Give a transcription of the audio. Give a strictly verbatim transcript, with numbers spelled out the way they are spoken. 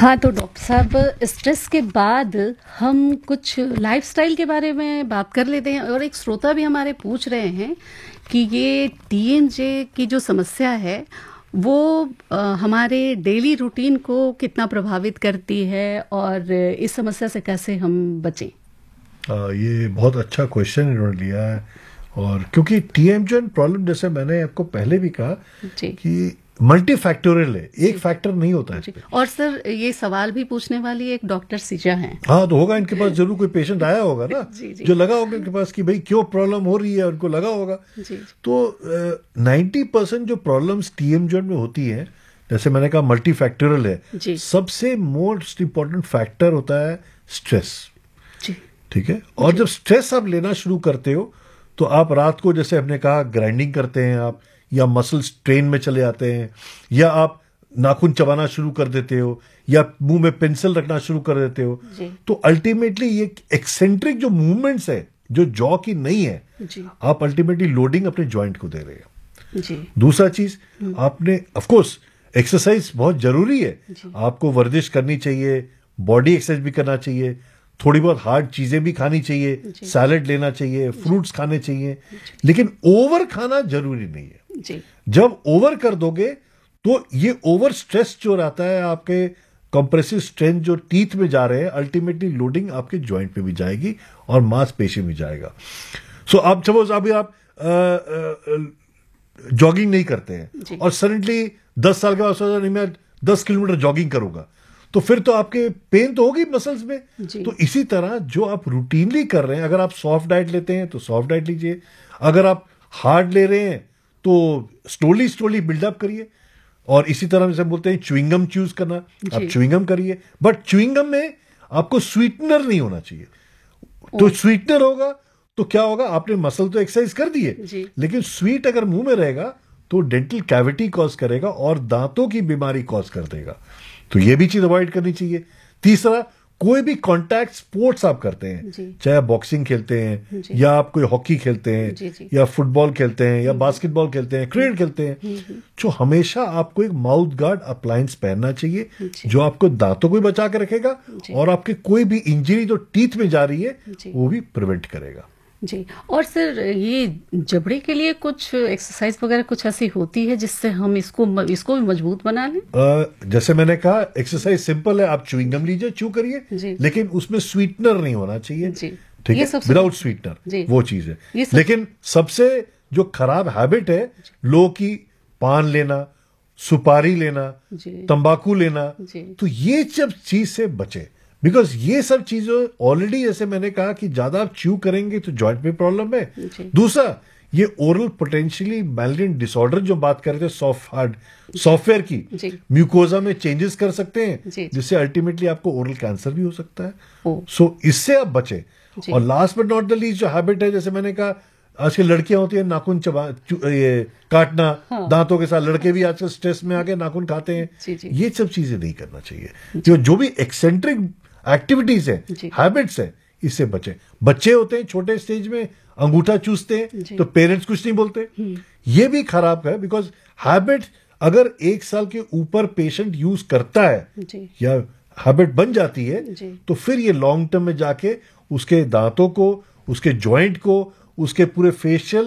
हाँ, तो डॉक्टर साहब स्ट्रेस के बाद हम कुछ लाइफ़स्टाइल के बारे में बात कर लेते हैं और एक श्रोता भी हमारे पूछ रहे हैं कि ये टीएमजे की जो समस्या है वो अ, हमारे डेली रूटीन को कितना प्रभावित करती है और इस समस्या से कैसे हम बचें? आ, ये बहुत अच्छा क्वेश्चन इन्होंने लिया है। और क्योंकि टीएमजे प्रॉब्लम, जैसे मैंने आपको पहले भी कहा जी कि मल्टी फैक्टोरियल है, एक फैक्टर नहीं होता है। जी। और सर, ये सवाल भी पूछने वाली एक डॉक्टर सिजा हैं। हाँ, तो होगा इनके पास जरूर कोई पेशेंट आया होगा ना जी, जी। जो लगा होगा इनके पास कि भाई क्यों प्रॉब्लम हो रही है, उनको लगा होगा। जी, जी। तो नाइन्टी परसेंट जो प्रॉब्लम्स टीएमजे में होती है, जैसे मैंने कहा मल्टी फैक्टोरियल है, जी। सबसे मोस्ट इंपॉर्टेंट फैक्टर होता है स्ट्रेस। जी ठीक है। और जब स्ट्रेस आप लेना शुरू करते हो तो आप रात को, जैसे हमने कहा, ग्राइंडिंग करते हैं आप, या मसल स्ट्रेन में चले जाते हैं, या आप नाखून चबाना शुरू कर देते हो, या मुंह में पेंसिल रखना शुरू कर देते हो। जी। तो अल्टीमेटली ये एक्सेंट्रिक जो मूवमेंट्स है जो जॉ की नहीं है, जी। आप अल्टीमेटली लोडिंग अपने जॉइंट को दे रहे हो। जी। दूसरा चीज, आपने ऑफ कोर्स एक्सरसाइज बहुत जरूरी है, आपको वर्जिश करनी चाहिए, बॉडी एक्सरसाइज भी करना चाहिए, थोड़ी बहुत हार्ड चीजें भी खानी चाहिए, सैलेड लेना चाहिए, फ्रूट्स खाने चाहिए, लेकिन ओवर खाना जरूरी नहीं है। जी। जब ओवर कर दोगे तो ये ओवर स्ट्रेस जो रहता है, आपके कंप्रेसिव स्ट्रेंथ जो टीथ में जा रहे हैं, अल्टीमेटली लोडिंग आपके जॉइंट पे भी जाएगी और मांसपेशी में जाएगा। सो so, आप सपोज अभी आप जॉगिंग नहीं करते हैं और सडनली दस साल के बाद सोचा नहीं मैं दस किलोमीटर जॉगिंग करूंगा, तो फिर तो आपके पेन तो होगी मसल्स में। तो इसी तरह जो आप रूटीनली कर रहे हैं, अगर आप सॉफ्ट डाइट लेते हैं तो सॉफ्ट डाइट लीजिए, अगर आप हार्ड ले रहे हैं तो स्लोली स्लोली बिल्डअप करिए। और इसी तरह जैसे बोलते हैं च्युइंगम चूज करना, आप च्युइंगम करिए, बट च्युइंगम में आपको स्वीटनर नहीं होना चाहिए। तो स्वीटनर होगा तो क्या होगा, आपने मसल तो एक्सरसाइज कर दिए, लेकिन स्वीट अगर मुंह में रहेगा तो डेंटल कैविटी कॉज करेगा और दांतों की बीमारी कॉज कर देगा। तो ये भी चीज अवॉइड करनी चाहिए। तीसरा, कोई भी कॉन्टैक्ट स्पोर्ट्स आप करते हैं, चाहे आप बॉक्सिंग खेलते हैं, या आप कोई हॉकी खेलते हैं, जी, जी। या फुटबॉल खेलते हैं, या बास्केटबॉल खेलते हैं, क्रिकेट खेलते हैं, जो हमेशा आपको एक माउथ गार्ड अप्लायंस पहनना चाहिए जो आपको दांतों को भी बचा के रखेगा और आपके कोई भी इंजरी जो टीथ में जा रही है वो भी प्रिवेंट करेगा। जी। और सर, ये जबड़े के लिए कुछ एक्सरसाइज वगैरह कुछ ऐसी होती है जिससे हम इसको इसको भी मजबूत बना लें? uh, जैसे मैंने कहा, एक्सरसाइज सिंपल है, आप च्युइंगम लीजिए, च्यू करिए, लेकिन उसमें स्वीटनर नहीं होना चाहिए। ठीक है, विदाउट स्वीटनर, वो चीज है। लेकिन सबसे जो खराब हैबिट है लोगों की, पान लेना, सुपारी लेना, तंबाकू लेना, तो ये सब चीज से बचे। बिकॉज ये सब चीजें ऑलरेडी, जैसे मैंने कहा कि ज्यादा आप च्यू करेंगे तो जॉइंट में प्रॉब्लम है। दूसरा, ये ओरल पोटेंशियली मैलिग्नेंट डिसऑर्डर जो बात कर रहे थे, सॉफ्ट हार्ड सॉफ्टवेयर की, म्यूकोजा में चेंजेस कर सकते हैं जिससे अल्टीमेटली आपको ओरल कैंसर भी हो सकता है। सो so, इससे आप बचे। और last but not the least जो हैबिट है, जैसे मैंने कहा, आजकल लड़कियां होती है नाखून चबा ये काटना, हाँ। दांतों के साथ, लड़के भी आजकल स्ट्रेस में आके नाखून खाते हैं। जी, जी। ये सब चीजें नहीं करना चाहिए। जो जो भी एक्सेंट्रिक एक्टिविटीज है, हैबिट्स है, इससे बचे। बच्चे होते हैं छोटे स्टेज में, अंगूठा चूसते हैं तो पेरेंट्स कुछ नहीं बोलते, ये भी खराब है। बिकॉज हैबिट अगर एक साल के ऊपर पेशेंट यूज करता है या हैबिट बन जाती है, तो फिर ये लॉन्ग टर्म में जाके उसके दांतों को, उसके जॉइंट को, उसके पूरे फेशियल